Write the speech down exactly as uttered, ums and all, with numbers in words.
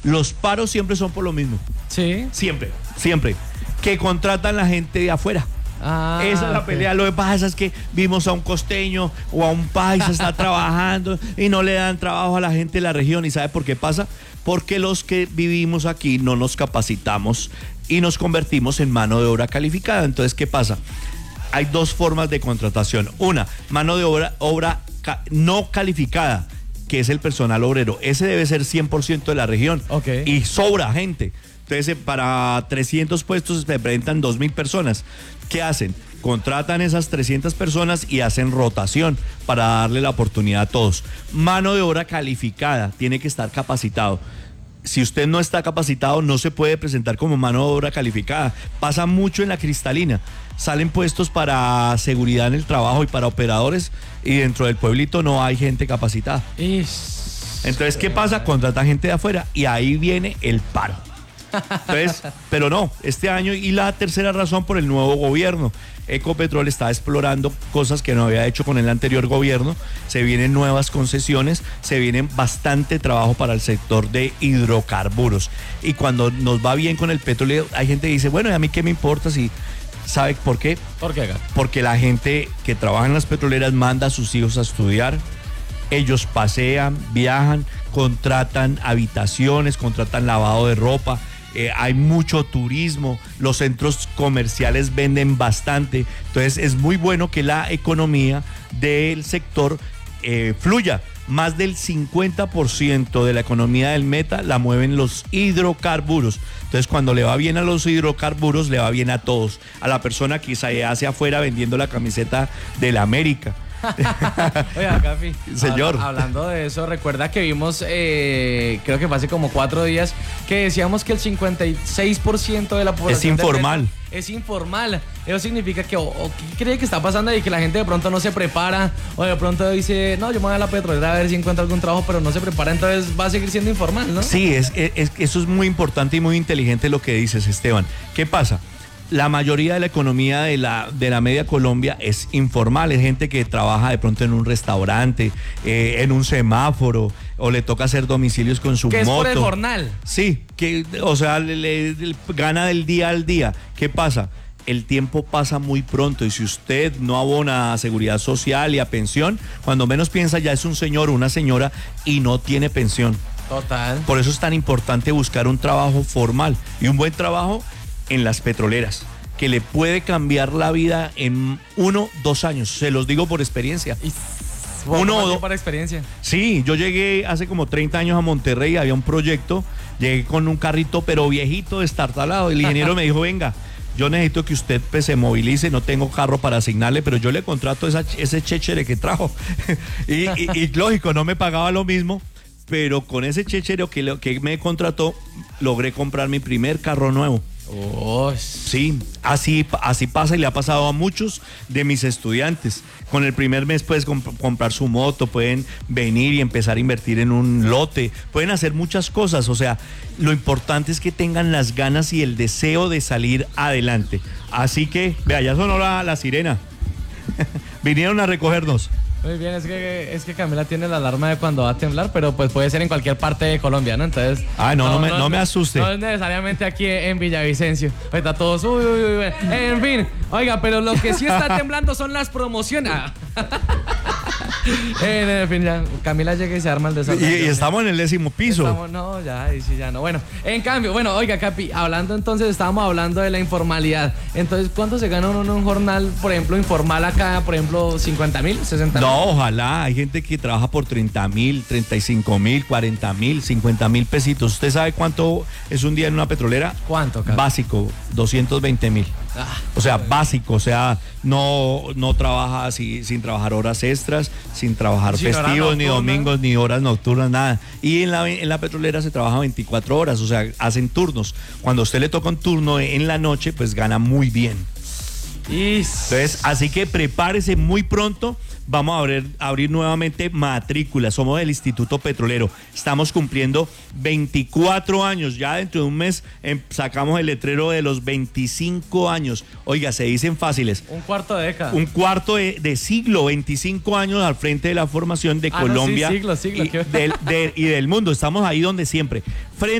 Los paros siempre son por lo mismo. Sí. Siempre, siempre. Que contratan la gente de afuera. Ah, Esa es la okay. pelea. Lo que pasa es que vimos a un costeño o a un paisa está trabajando y no le dan trabajo a la gente de la región. ¿Y sabe por qué pasa? Porque los que vivimos aquí no nos capacitamos y nos convertimos en mano de obra calificada. Entonces, ¿qué pasa? Hay dos formas de contratación. Una, mano de obra, obra ca- no calificada, que es el personal obrero. Ese debe ser cien por ciento de la región. Okay. Y sobra gente. Entonces, para trescientos puestos se presentan dos mil personas. ¿Qué hacen? Contratan esas trescientas personas y hacen rotación para darle la oportunidad a todos. Mano de obra calificada, tiene que estar capacitado. Si usted no está capacitado, no se puede presentar como mano de obra calificada. Pasa mucho en la Cristalina. Salen puestos para seguridad en el trabajo y para operadores, y dentro del pueblito no hay gente capacitada. Ish. Entonces, ¿qué pasa? Contratan gente de afuera y ahí viene el paro. Entonces, pero no, este año, y la tercera razón, por el nuevo gobierno. Ecopetrol está explorando cosas que no había hecho con el anterior gobierno. Se vienen nuevas concesiones, se viene bastante trabajo para el sector de hidrocarburos. Y cuando nos va bien con el petróleo, hay gente que dice, bueno, ¿y a mí qué me importa si... ¿Sabe por qué? ¿Por qué, Gato? Porque la gente que trabaja en las petroleras manda a sus hijos a estudiar. Ellos pasean, viajan, contratan habitaciones, contratan lavado de ropa. Eh, hay mucho turismo, los centros comerciales venden bastante, entonces es muy bueno que la economía del sector eh, fluya. Más del cincuenta por ciento de la economía del Meta la mueven los hidrocarburos. Entonces, cuando le va bien a los hidrocarburos, le va bien a todos. A la persona que se hace afuera vendiendo la camiseta de la América. Oiga, Capi, Señor. habla- hablando de eso, recuerda que vimos, eh, creo que fue hace como cuatro días, que decíamos que el cincuenta y seis por ciento de la población Es informal. del Meta es informal. Eso significa que, o, o ¿qué cree que está pasando? Y que la gente de pronto no se prepara, o de pronto dice, no, yo me voy a la petrolera a ver si encuentro algún trabajo, pero no se prepara, entonces va a seguir siendo informal, ¿no? Sí, es, es, es- eso es muy importante y muy inteligente lo que dices, Esteban. ¿Qué pasa? La mayoría de la economía de la, de la media Colombia es informal, es gente que trabaja de pronto en un restaurante, eh, en un semáforo, o le toca hacer domicilios con su Que es moto. por el jornal. Sí, que, o sea, le, le- le gana del día al día. ¿Qué pasa? El tiempo pasa muy pronto, y si usted no abona a seguridad social y a pensión, cuando menos piensa ya es un señor o una señora y no tiene pensión. Total. Por eso es tan importante buscar un trabajo formal y un buen trabajo en las petroleras, que le puede cambiar la vida en uno, dos años. Se los digo por experiencia. Y Uno o dos- para experiencia. Sí, yo llegué hace como treinta años a Monterrey, había un proyecto, llegué con un carrito pero viejito, destartalado. El ingeniero me dijo, venga, yo necesito que usted pues, se movilice, no tengo carro para asignarle, pero yo le contrato esa, ese chéchere que trajo. y, y- y lógico, no me pagaba lo mismo, pero con ese chéchere que, lo- que me contrató, logré comprar mi primer carro nuevo. Oh, Sí, así, así pasa y le ha pasado a muchos de mis estudiantes. Con el primer mes puedes comp- comprar su moto, pueden venir y empezar a invertir en un lote, pueden hacer muchas cosas. O sea, lo importante es que tengan las ganas y el deseo de salir adelante. Así que, vea, ya sonó la, la sirena. Vinieron a recogernos. muy bien, es que, es que Camila tiene la alarma de cuando va a temblar, pero pues puede ser en cualquier parte de Colombia, ¿no? Entonces... Ay, no, no me- no me asuste. No es necesariamente aquí en Villavicencio. Ahorita todos... Uy, uy, uy, uy. En fin, oiga, pero lo que sí está temblando son las promociones. Ah. en, en fin, ya, Camila llega y se arma el Y, desorden. y estamos en el décimo piso. Estamos- no, ya, ahí sí, ya no. Bueno, en cambio, bueno, oiga, Capi, hablando entonces, estábamos hablando de la informalidad. Entonces, ¿cuánto se gana uno en un jornal, por ejemplo, informal acá, por ejemplo, cincuenta mil, sesenta mil? No, ojalá. Hay gente que trabaja por treinta mil, treinta y cinco mil, cuarenta mil, cincuenta mil pesitos. ¿Usted sabe cuánto es un día en una petrolera? ¿Cuánto, Capi? Básico, doscientos veinte mil. Ah, O sea, básico, o sea, no, no trabaja así, sin trabajar horas extras, sin trabajar Sin hora festivos, ni nocturna. domingos, ni horas nocturnas, nada. Y en la, en la petrolera se trabaja veinticuatro horas, o sea, hacen turnos. Cuando a usted le toca un turno en la noche, pues gana muy bien. y... Entonces, así que prepárese muy pronto. Vamos a abrir, abrir nuevamente matrículas. Somos del Instituto Petrolero. Estamos cumpliendo veinticuatro años. Ya dentro de un mes em, sacamos el letrero de los veinticinco años. Oiga, se dicen fáciles. Un cuarto de década. Un cuarto de, de siglo, veinticinco años al frente de la formación de Ah, no, sí, Colombia siglo, siglo, y, qué- del, de- y del mundo. Estamos ahí donde siempre. Frente